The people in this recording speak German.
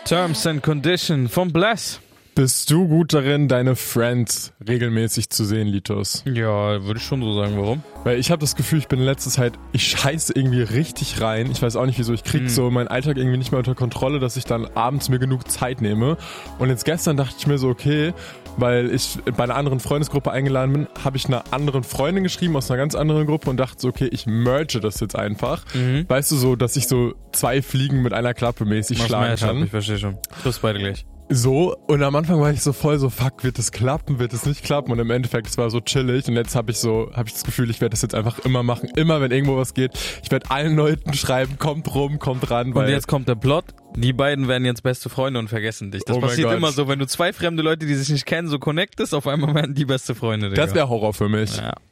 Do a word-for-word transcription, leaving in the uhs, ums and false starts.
Terms and Condition vom Bless. Bist du gut darin, deine Friends regelmäßig zu sehen, Litos? Ja, würde ich schon so sagen. Warum? Weil ich habe das Gefühl, ich bin in letzter Zeit, ich scheiße irgendwie richtig rein. Ich weiß auch nicht wieso, ich krieg hm. so meinen Alltag irgendwie nicht mehr unter Kontrolle, dass ich dann abends mir genug Zeit nehme. Und jetzt gestern dachte ich mir so, okay, weil ich bei einer anderen Freundesgruppe eingeladen bin, habe ich einer anderen Freundin geschrieben aus einer ganz anderen Gruppe und dachte so, okay, ich merge das jetzt einfach. Mhm. Weißt du, so, dass ich so zwei Fliegen mit einer Klappe mäßig Mach's schlagen kann. Ich verstehe schon. Plus beide gleich. So, und am Anfang war ich so voll so, fuck, wird das klappen, wird es nicht klappen? Und im Endeffekt, es war so chillig. Und jetzt habe ich so, habe ich das Gefühl, ich werde das jetzt einfach immer machen. Immer, wenn irgendwo was geht. Ich werde allen Leuten schreiben, kommt rum, kommt ran. Weil und jetzt kommt der Plot. Die beiden werden jetzt beste Freunde und vergessen dich. Das oh passiert immer so, wenn du zwei fremde Leute, die sich nicht kennen, so connectest, auf einmal werden die beste Freunde. Digga. Das wäre Horror für mich. Ja.